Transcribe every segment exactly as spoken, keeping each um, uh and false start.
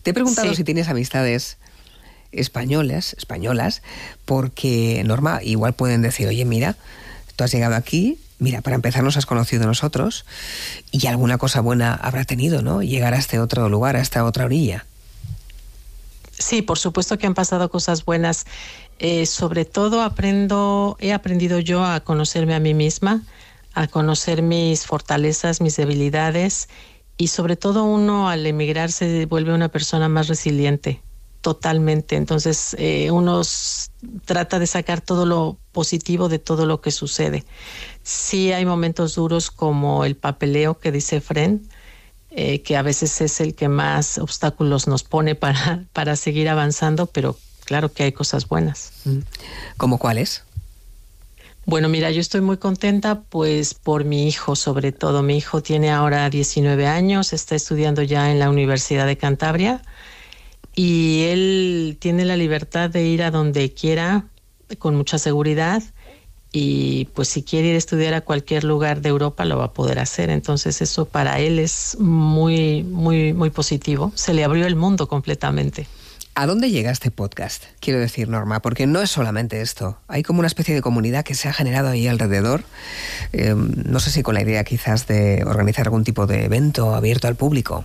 Te he preguntado Sí. si tienes amistades españolas, españolas, porque, Norma, igual pueden decir, oye, mira, tú has llegado aquí, mira, para empezar nos has conocido nosotros y alguna cosa buena habrá tenido, ¿no? Llegar a este otro lugar, a esta otra orilla. Sí, por supuesto que han pasado cosas buenas. Eh, sobre todo aprendo, he aprendido yo a conocerme a mí misma, a conocer mis fortalezas, mis debilidades, y sobre todo uno al emigrar se vuelve una persona más resiliente, totalmente. Entonces eh, uno s- trata de sacar todo lo positivo de todo lo que sucede. Sí hay momentos duros como el papeleo que dice Fren, eh, que a veces es el que más obstáculos nos pone para, para seguir avanzando, pero claro que hay cosas buenas. ¿Cómo cuáles? Bueno, mira, yo estoy muy contenta pues por mi hijo, sobre todo. Mi hijo tiene ahora diecinueve años, está estudiando ya en la Universidad de Cantabria y él tiene la libertad de ir a donde quiera con mucha seguridad, y pues si quiere ir a estudiar a cualquier lugar de Europa lo va a poder hacer. Entonces eso para él es muy, muy, muy positivo. Se le abrió el mundo completamente. ¿A dónde llega este podcast? Quiero decir, Norma, porque no es solamente esto. Hay como una especie de comunidad que se ha generado ahí alrededor. Eh, no sé si con la idea quizás de organizar algún tipo de evento abierto al público.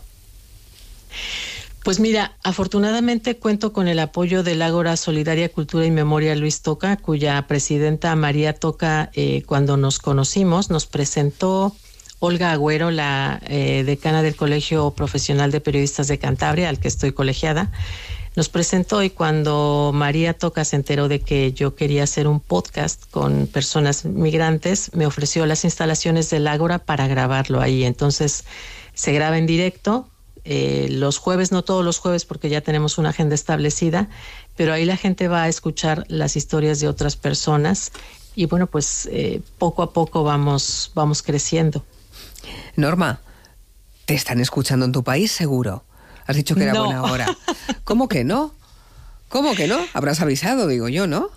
Pues mira, afortunadamente cuento con el apoyo del Ágora Solidaria Cultura y Memoria Luis Toca, cuya presidenta María Toca, eh, cuando nos conocimos, nos presentó Olga Agüero, la eh, decana del Colegio Profesional de Periodistas de Cantabria, al que estoy colegiada. Nos presentó, y cuando María Toca se enteró de que yo quería hacer un podcast con personas migrantes, me ofreció las instalaciones del Ágora para grabarlo ahí. Entonces se graba en directo. Eh, los jueves, no todos los jueves porque ya tenemos una agenda establecida, pero ahí la gente va a escuchar las historias de otras personas y bueno, pues eh, poco a poco vamos, vamos creciendo. Norma, ¿te están escuchando en tu país seguro? Has dicho que era No. buena hora. ¿Cómo que no? ¿Cómo que no? Habrás avisado, digo yo, ¿no?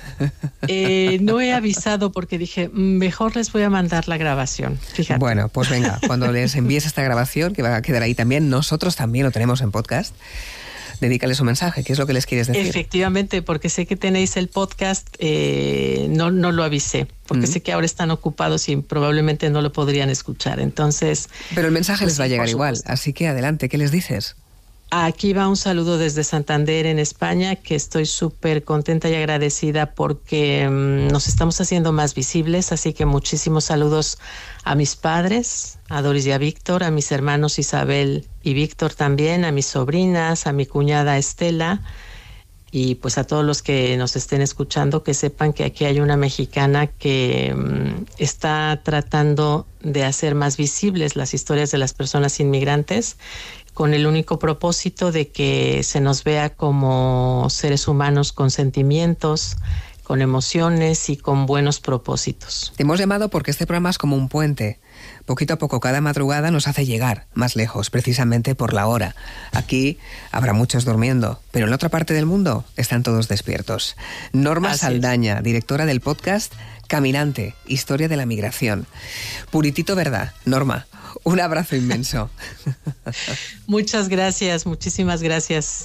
Eh, no he avisado porque dije, mejor les voy a mandar la grabación. Fíjate. Bueno, pues venga, cuando les envíes esta grabación, que va a quedar ahí también, nosotros también lo tenemos en podcast, dedícales un mensaje. ¿Qué es lo que les quieres decir? Efectivamente, porque sé que tenéis el podcast, eh, no, no lo avisé, porque mm. sé que ahora están ocupados y probablemente no lo podrían escuchar. Entonces, pero el mensaje pues les va a sí, llegar igual, así que adelante, ¿qué les dices? Aquí va un saludo desde Santander, en España, que estoy súper contenta y agradecida porque um, nos estamos haciendo más visibles, así que muchísimos saludos a mis padres, a Doris y a Víctor, a mis hermanos Isabel y Víctor también, a mis sobrinas, a mi cuñada Estela, y pues a todos los que nos estén escuchando, que sepan que aquí hay una mexicana que um, está tratando de hacer más visibles las historias de las personas inmigrantes, con el único propósito de que se nos vea como seres humanos con sentimientos, con emociones y con buenos propósitos. Te hemos llamado porque este programa es como un puente. Poquito a poco, cada madrugada nos hace llegar más lejos, precisamente por la hora. Aquí habrá muchos durmiendo, pero en la otra parte del mundo están todos despiertos. Norma Así Saldaña, es. directora del podcast Caminante, Historia de la Migración. Puritito verdad, Norma. Un abrazo inmenso. Muchas gracias, muchísimas gracias.